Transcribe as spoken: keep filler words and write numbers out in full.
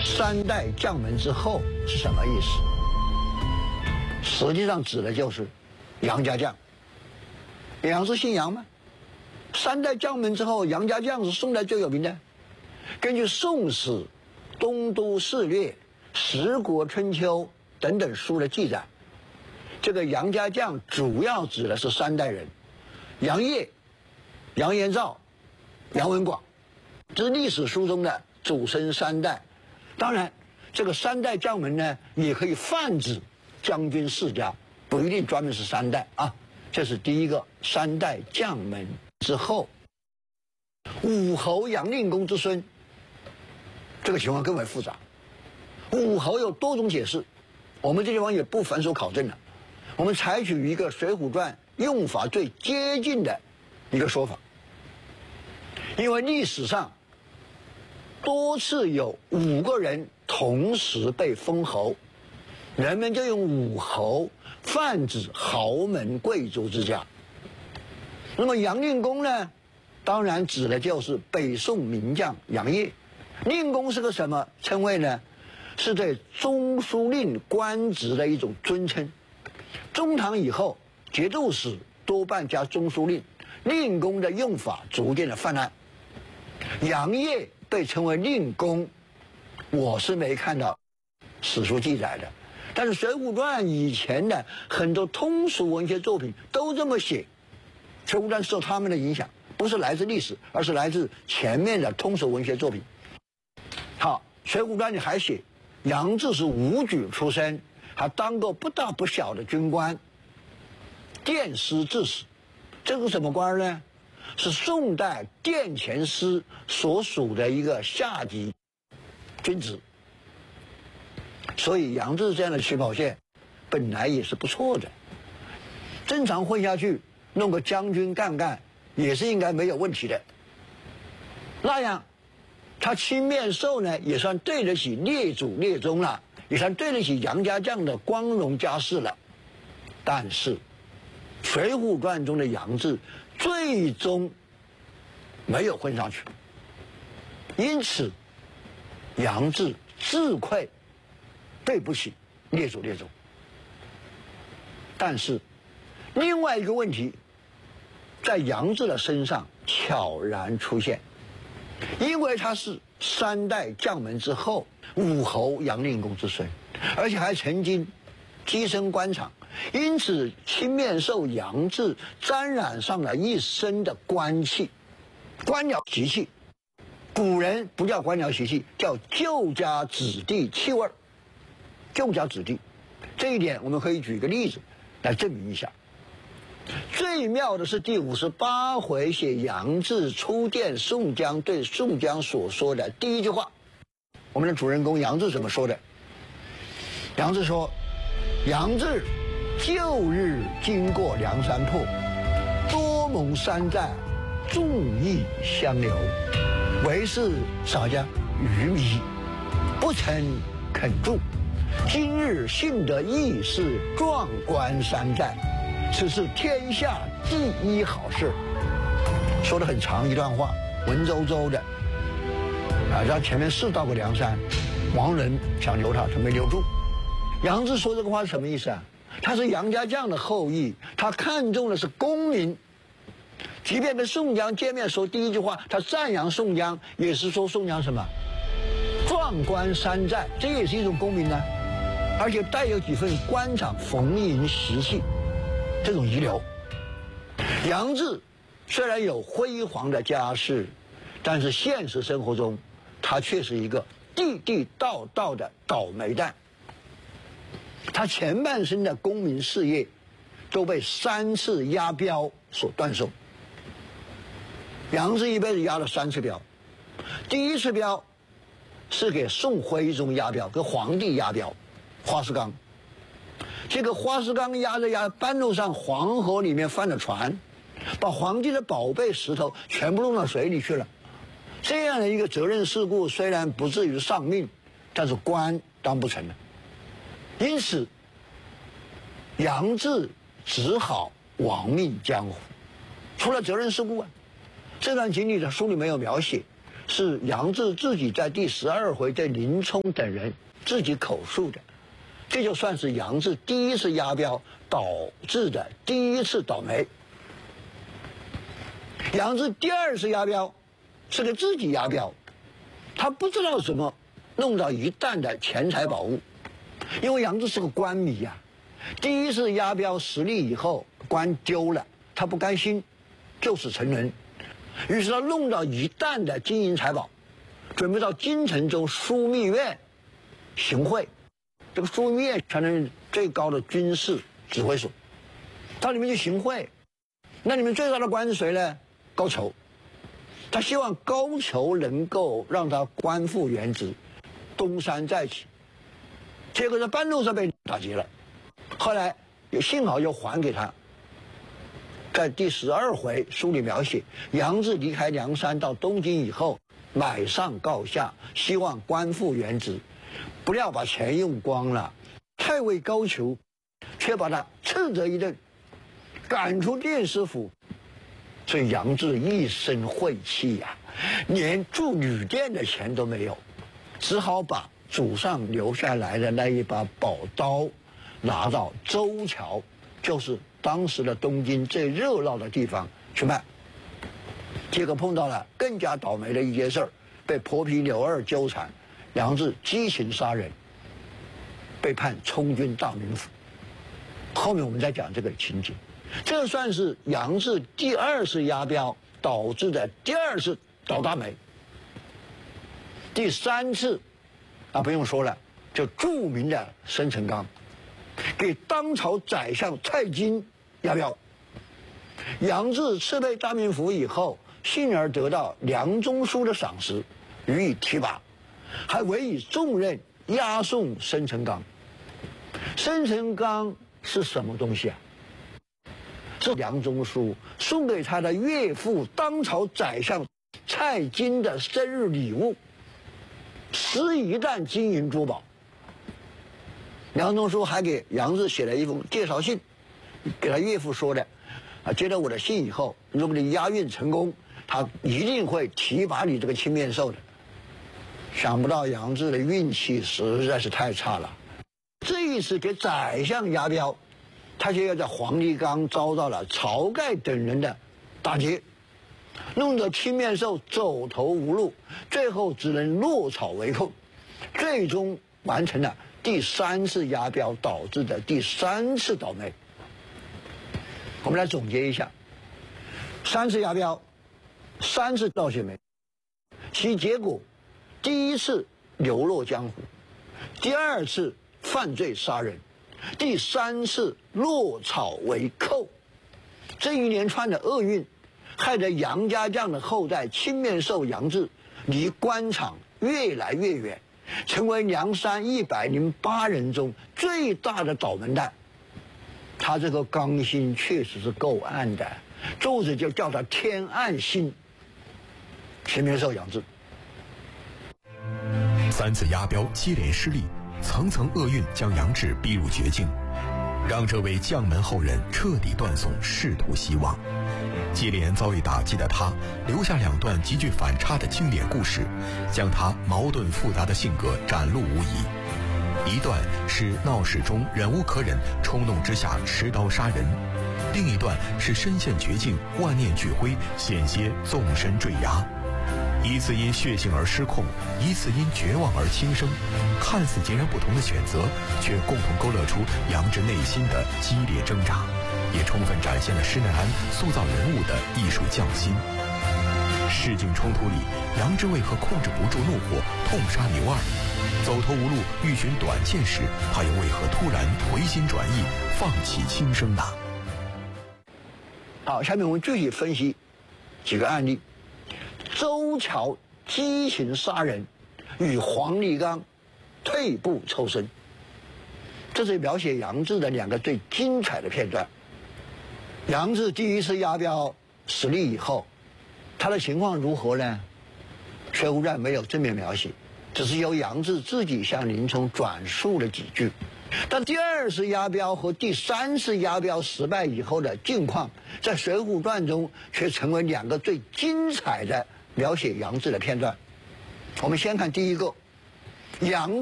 三代将门之后是什么意思？实际上指的就是杨家将。杨是姓杨吗？三代将门之后，杨家将是宋代最有名的。根据《宋史》《东都事略》《十国春秋》等等书的记载，这个杨家将主要指的是三代人：杨业、杨延昭、杨文广，这是历史书中的祖孙三代。当然，这个三代将门呢，也可以泛指将军世家，不一定专门是三代啊。这是第一个三代将门之后，武侯杨令公之孙，这个情况更为复杂。武侯有多种解释，我们这地方也不反手考证了。我们采取一个《水浒传》用法最接近的一个说法，因为历史上多次有五个人同时被封侯，人们就用武侯泛指豪门贵族之家。那么杨令公呢，当然指的就是北宋名将杨业。令公是个什么称谓呢？是对中书令官职的一种尊称。中唐以后，节度使多半加中书令，令公的用法逐渐的泛滥。杨业被称为令公，我是没看到史书记载的，但是《水浒传》以前的很多通俗文学作品都这么写。《水浒传》受他们的影响，不是来自历史，而是来自前面的通俗文学作品。好，《水浒传》里还写杨志是武举出身，还当过不大不小的军官，殿司制使。这个什么官呢？是宋代殿前司所属的一个下级军职。所以杨志这样的起跑线本来也是不错的，正常混下去弄个将军干干也是应该没有问题的。那样他亲面授呢，也算对得起列祖列宗了，也算对得起杨家将的光荣家世了。但是《水浒传》中的杨志最终没有混上去，因此杨志自愧对不起列祖列宗。但是另外一个问题在杨志的身上悄然出现，因为他是三代将门之后武侯杨令公之孙，而且还曾经跻身官场，因此亲面授杨志沾染上了一身的官气，官僚习气。古人不叫官僚习气，叫旧家子弟气味。旧家子弟这一点我们可以举一个例子来证明一下。最妙的是第五十八回写杨志初见宋江对宋江所说的第一句话。我们的主人公杨志怎么说的？杨志说：杨志旧日经过梁山泊，多蒙山寨，众义相留，为是啥家愚迷，不曾肯住。今日幸得义士壮观山寨，此是天下第一好事。说得很长一段话，文绉绉的啊，然后前面是到过梁山，王伦想留他，他没留住。杨志说这个话是什么意思啊？他是杨家将的后裔，他看重的是功名。即便跟宋江见面说第一句话，他赞扬宋江，也是说宋江什么壮观山寨，这也是一种功名呢，而且带有几分官场逢迎习气，这种遗留。杨志虽然有辉煌的家世，但是现实生活中他却是一个地地道道的倒霉蛋。他前半生的功名事业都被三次押镖所断送。杨志一辈子押了三次镖，第一次镖是给宋徽宗押镖，给皇帝押镖，花石纲。这个花石纲押着押，半路上黄河里面翻了船，把皇帝的宝贝石头全部弄到水里去了。这样的一个责任事故，虽然不至于丧命，但是官当不成了。因此杨志只好亡命江湖。除了责任事故啊，这段经历的书里没有描写， 是杨志自己在第十二回对林冲等人自己口述的，这就算是杨志第一次押镖导致的第一次倒霉。杨志第二次押镖是给自己押镖，他不知道怎么弄到一担的钱财宝物，因为杨志是个官迷呀、啊。第一次押镖失利以后，官丢了，他不甘心，就此成人，于是他弄到一担的金银财宝，准备到京城中枢密院行贿。这个枢密院相当于最高的军事指挥所，到里面去行贿。那里面最大的官是谁呢？高俅。他希望高俅能够让他官复原职，东山再起。结果在半路上被打劫了，后来也幸好又还给他。在第十二回书里描写，杨志离开梁山到东京以后，买上告下，希望官复原职，不料把钱用光了。太尉高俅却把他斥责一顿，赶出殿师府。所以杨志一身晦气呀、啊，连住旅店的钱都没有，只好把祖上留下来的那一把宝刀拿到周桥，就是当时的东京最热闹的地方去卖。结果碰到了更加倒霉的一件事儿，被婆皮刘二纠缠，杨志激情杀人，被判充军大名府。后面我们再讲这个情景。这算是杨志第二次押镖导致的第二次倒大霉。第三次啊，不用说了，就著名的生辰纲给当朝宰相蔡京押镖。杨志赐备大名府以后，幸而得到梁中书的赏识，予以提拔，还委以重任押送生辰纲。生辰纲是什么东西啊？是梁中书送给他的岳父当朝宰相蔡京的生日礼物，十一担金银珠宝。梁中书还给杨志写了一封介绍信，给他岳父说的，啊，接到我的信以后，如果你押运成功，他一定会提拔你这个青面兽的。想不到杨志的运气实在是太差了，这一次给宰相押镖，他就要在黄立刚遭到了晁盖等人的打劫，弄得青面兽走投无路，最后只能落草为寇，最终完成了第三次押镖导致的第三次倒霉。我们来总结一下，三次押镖，三次倒血霉，其结果，第一次流落江湖，第二次犯罪杀人，第三次落草为寇。这一连串的厄运，害得杨家将的后代青面兽杨志离官场越来越远，成为梁山一百零八人中最大的倒霉蛋。他这个刚心确实是够暗的，作者就叫他天暗星。青面兽杨志三次押镖接连失利，层层厄运将杨志逼入绝境，让这位将门后人彻底断送仕途希望。接连遭遇打击的他，留下两段极具反差的经典故事，将他矛盾复杂的性格展露无遗。一段是闹市中忍无可忍，冲动之下持刀杀人；另一段是身陷绝境，万念俱灰，险些纵身坠崖。一次因血性而失控，一次因绝望而轻生，看似截然不同的选择，却共同勾勒出杨志内心的激烈挣扎，也充分展现了施耐庵塑造人物的艺术匠心。事境冲突里，杨志为何控制不住怒火，痛杀牛二？走投无路，欲寻短见时，他又为何突然回心转意，放弃轻生呢？ 好，下面我们具体分析几个案例。周桥激情杀人，与黄立刚退步抽身，这是描写杨志的两个最精彩的片段。杨志第一次押镖失利以后，他的情况如何呢？《水浒传》没有正面描写，只是由杨志自己向林冲转述了几句。但第二次押镖和第三次押镖失败以后的境况，在《水浒传》中却成为两个最精彩的描写杨志的片段。我们先看第一个，杨。